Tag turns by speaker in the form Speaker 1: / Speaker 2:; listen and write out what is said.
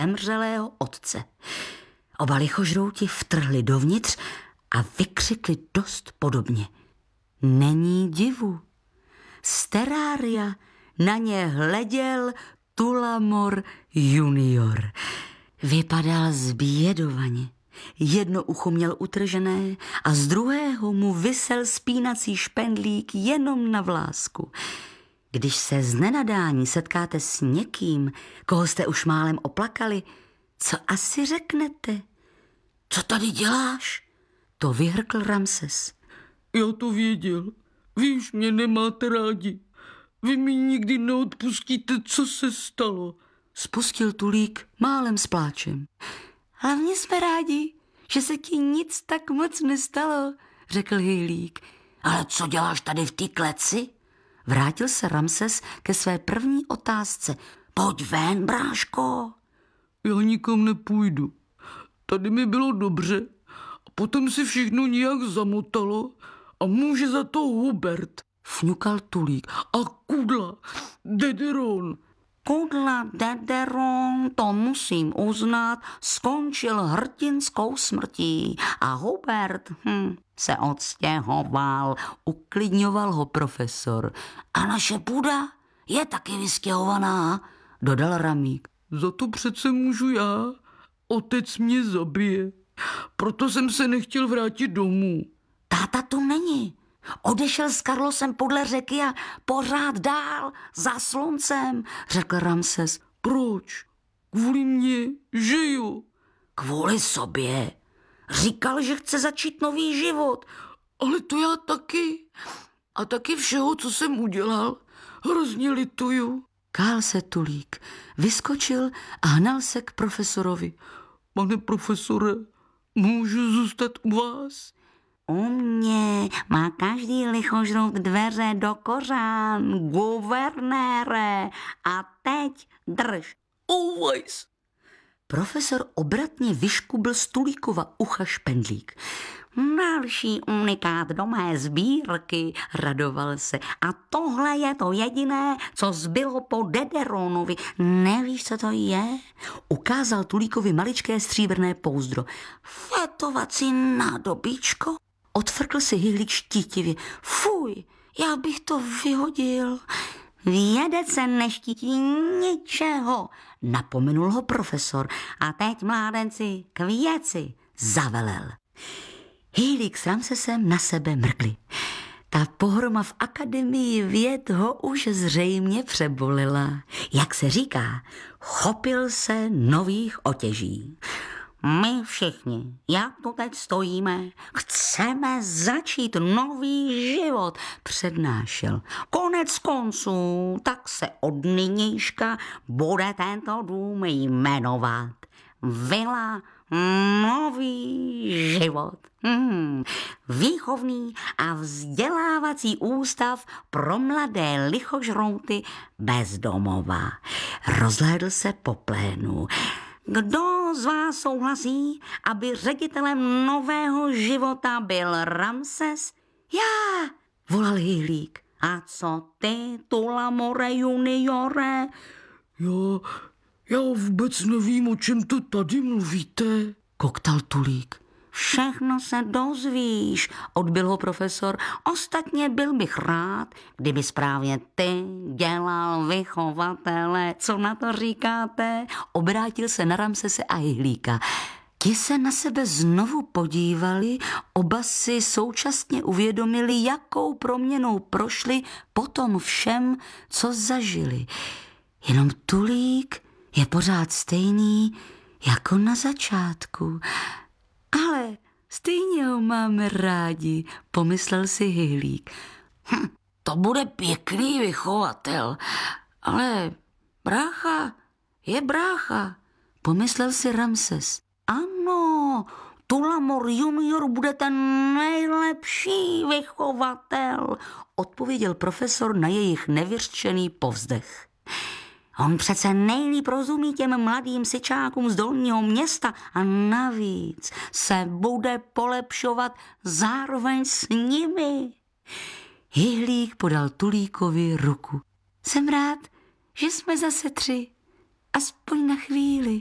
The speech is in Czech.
Speaker 1: zemřelého otce. Oba lichožrouti vtrhli dovnitř a vykřikli dost podobně. Není divu. Z terária na ně hleděl Tullamore junior. Vypadal zbědovaně. Jedno ucho měl utržené a z druhého mu visel spínací špendlík jenom na vlásku. Když se z nenadání setkáte s někým, koho jste už málem oplakali, co asi řeknete? Co tady děláš? To vyhrkl Ramses.
Speaker 2: Já to věděl. Vy už mě nemáte rádi. Vy mi nikdy neodpustíte, co se stalo.
Speaker 1: Spustil Tulík málem s pláčem. Hlavně jsme rádi, že se ti nic tak moc nestalo, řekl Hýlík. Ale co děláš tady v té kleci? Vrátil se Ramses ke své první otázce. Pojď ven, bráško.
Speaker 2: Já nikam nepůjdu. Tady mi bylo dobře a potom se všechno nějak zamotalo a může za to Hubert.
Speaker 1: Fňukal Tulík.
Speaker 2: A Kudla, Dederon.
Speaker 1: Kudla Dederon, to musím uznat, skončil hrdinskou smrtí a Hubert se odstěhoval, uklidňoval ho profesor. A naše půda je taky vystěhovaná, dodal Ramík.
Speaker 2: Za to přece můžu já. Otec mě zabije. Proto jsem se nechtěl vrátit domů.
Speaker 1: Táta tu není. Odešel s Carlosem podle řeky a pořád dál, za sluncem, řekl Ramses.
Speaker 2: Proč? Kvůli mně, že jo?
Speaker 1: Kvůli sobě. Říkal, že chce začít nový život.
Speaker 2: Ale to já taky. A taky všeho, co jsem udělal, hrozně lituju.
Speaker 1: Kál se Tulík, vyskočil a hnal se k profesorovi.
Speaker 2: Pane profesore, můžu zůstat u vás?
Speaker 1: U mě má každý lichožrout dveře do kořán, guvernére. A teď drž.
Speaker 2: Always.
Speaker 1: Profesor obratně vyškubl z Tulíkova ucha špendlík. Další unikát do mé sbírky, radoval se. A tohle je to jediné, co zbylo po Dederonovi. Nevíš, co to je? Ukázal Tulíkovi maličké stříbrné pouzdro. Fetovací nádobíčko? Odfrkl si Hýlík štítivě. Fuj, já bych to vyhodil. Vědec se neštítí ničeho, napomenul ho profesor. A teď, mládenci, k věci, zavelel. Hýlík s Ramsesem na sebe mrkli. Ta pohroma v Akademii věd ho už zřejmě přebolila. Jak se říká, chopil se nových otěží. My všichni, jak tu teď stojíme, chceme začít nový život, přednášel. Konec konců, tak se od nynějška bude tento dům jmenovat Vila Nový život. Výchovný a vzdělávací ústav pro mladé lichožrouty bez domova. Rozhlédl se po plénu. Kdo z vás souhlasí, aby ředitelem nového života byl Ramses? Já, volal Hýlík. A co ty, Tullamore juniore?
Speaker 2: Já vůbec nevím, o čem to tady mluvíte,
Speaker 1: koktal Tulík. Všechno se dozvíš, odbyl ho profesor. Ostatně byl bych rád, kdyby správně ty dělal vychovatele. Co na to říkáte? Obrátil se na Ramsese a Hýlíka. Ti se na sebe znovu podívali, oba si současně uvědomili, jakou proměnou prošli po tom všem, co zažili. Jenom Tulík je pořád stejný jako na začátku. Ale stejně ho máme rádi, pomyslel si Hýlík. To bude pěkný vychovatel, ale brácha je brácha, pomyslel si Ramses. Ano, Tullamore junior bude ten nejlepší vychovatel, odpověděl profesor na jejich nevyřčený povzdech. On přece nejlíp rozumí těm mladým syčákům z dolního města a navíc se bude polepšovat zároveň s nimi. Hýlík podal Tulíkovi ruku. Jsem rád, že jsme zase tři, aspoň na chvíli.